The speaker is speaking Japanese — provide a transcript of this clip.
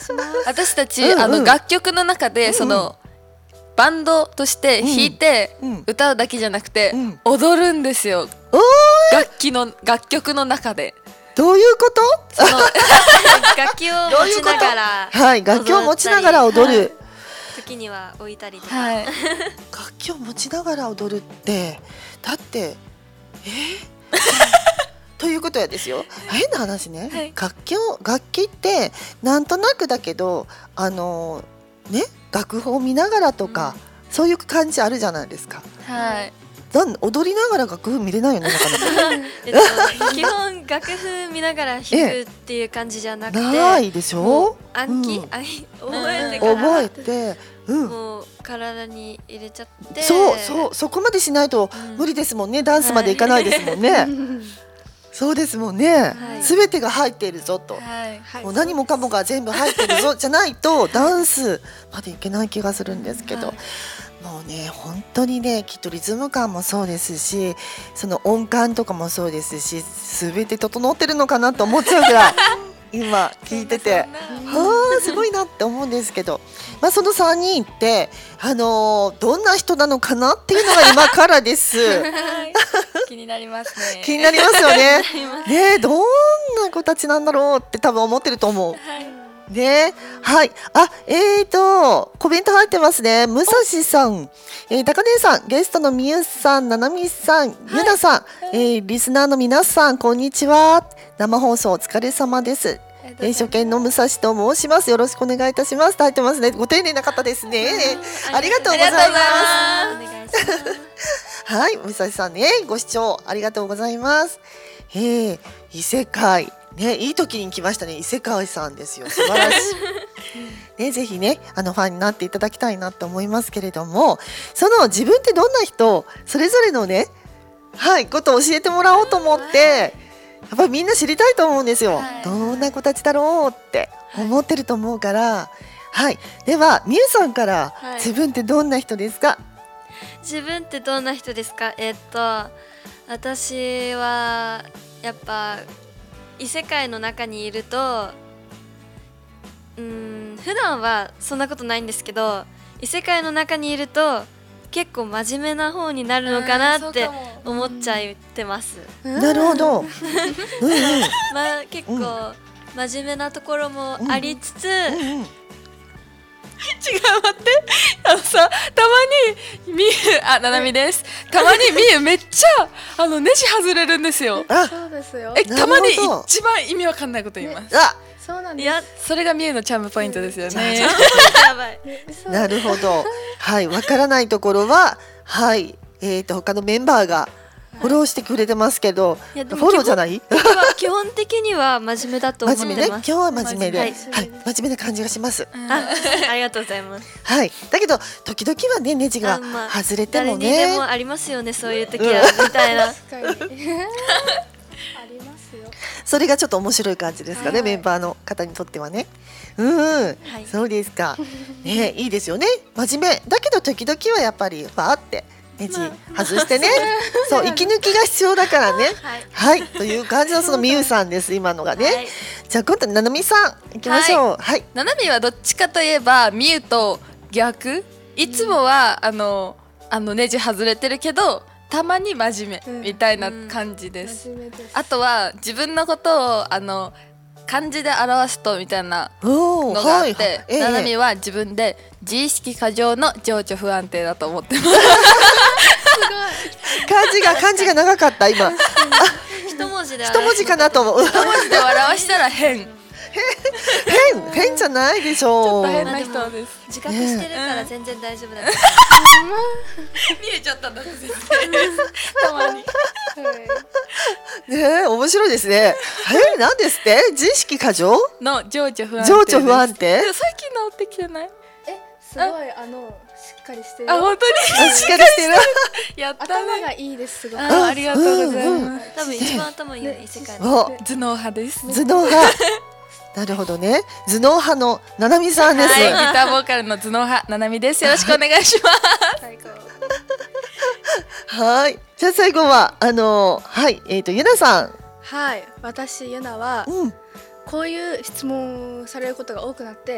します。 私たち、楽曲の中で、バンドとして弾いて歌うだけじゃなくて、踊るんですよ。楽曲の中で。 どういうこと？ 楽器を持ちながら、 はい、楽器を持ちながら踊る。 時には置いたりとか。 楽器を持ちながら踊るって、だってということやですよ。変な話ね。楽器ってなんとなくだけど、ね、楽譜を見ながらとか、そういう感じあるじゃないですか。 はい。 踊りながら楽譜見れないよね、なかなか。 基本楽譜見ながら弾くっていう感じじゃなくて、 ないでしょ。 暗記、覚えて、もう体に入れちゃって。 そこまでしないと無理ですもんね。ダンスまでいかないですもんね。そうですもんね。すべてが入っているぞと、もう何もかもが全部入っているぞじゃないとダンスまでいけない気がするんですけど。もうね、本当にね、きっとリズム感もそうですし、その音感とかもそうですし、すべて整ってるのかなと思っちゃうぐらい今聞いてて、すごいなって思うんですけど、その3人ってどんな人なのかなっていうのが今からです。 気になりますね。 気になりますよね。ね、どんな子たちなんだろうって多分思ってると思う。ね、はい、コメント入ってますね。武蔵さん、高根さん、ゲストのみゆさん、ななみさん、ゆなさん、リスナーの皆さん、こんにちは。生放送お疲れ様です。初見の武蔵と申します。よろしくお願いいたします。入ってますね。ご丁寧な方ですね。ありがとうございます。はい、武蔵さんね、ご視聴ありがとうございます。異世界。ね、いい時に来ましたね。伊勢川さんですよ。素晴らしい。ね、ぜひね、ファンになっていただきたいなと思いますけれども、自分ってどんな人、それぞれのね、ことを教えてもらおうと思って、やっぱりみんな知りたいと思うんですよ。どんな子たちだろうって思ってると思うから、ではみゆさんから、自分ってどんな人ですか？ 自分ってどんな人ですか？私はやっぱ異世界の中にいると、普段はそんなことないんですけど、異世界の中にいると結構真面目な方になるのかなって思っちゃってます。 なるほど。 結構真面目なところもありつつ、 待ってたまにみゆななみです。たまにみゆめっちゃネジ外れるんですよ。 そうですよ。 たまに一番意味わかんないこと言います。 そうなんです。 いや、それがみゆのチャームポイントですよね。 やばい。 なるほど。わからないところは他のメンバーがフォローしてくれてますけど、フォローじゃない？ 基本的には真面目だと思ってます。 今日は真面目で、真面目な感じがします。 ありがとうございます。 だけど時々はね、ネジが外れてもね、 誰にでもありますよね、そういう時はみたいな。 ありますよ。 それがちょっと面白い感じですかね、メンバーの方にとってはね。そうですか。ね、いいですよね。真面目だけど時々はやっぱりバーってネジ外してね、そう息抜きが必要だからね。という感じのそのみゆさんです、今のがね。じゃあ今度ななみさん行きましょう。 ななみはどっちかといえばみゆと逆。いつもはネジ外れてるけどたまに真面目みたいな感じです。あとは自分のことを漢字で表すとみたいなのがあって、ななみは自分で自意識過剰の情緒不安定だと思ってます。 漢字が長かった今。 一文字かなと思う。 一文字で表したら変じゃないでしょう。 ちょっと変な人です。 自覚してるから全然大丈夫だ。 見えちゃったんだね。たまに。 ね、面白いですね。なんですって？自意識過剰の情緒不安定。最近治ってきてない？ すごいしっかりしてる。 本当にしっかりしてる。 やったね。 頭がいいです。すごい。 ありがとうございます。 多分一番頭いい異世界の頭脳派です。 頭脳派。なるほどね。頭脳派のななみさんです。 ギターボーカルの頭脳派ななみです。よろしくお願いします。 じゃあ最後はゆなさん。 私ゆなはこういう質問されることが多くなって、